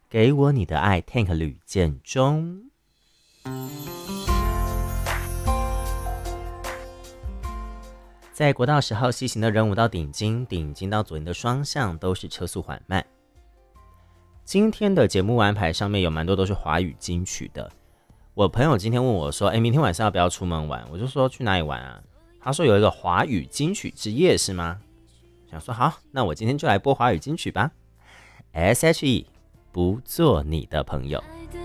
给我你的爱 Tank 吕建中。在国道10号西行的仁武到顶金，顶金到左营的双向都是车速缓慢。今天的节目安排上面有蛮多都是华语金曲的。我朋友今天问我说：“明天晚上要不要出门玩？”我就说：“去哪里玩啊？”他说：“有一个华语金曲之夜，是吗？”想说好，那我今天就来播华语金曲吧。S.H.E 不做你的朋友。 爱的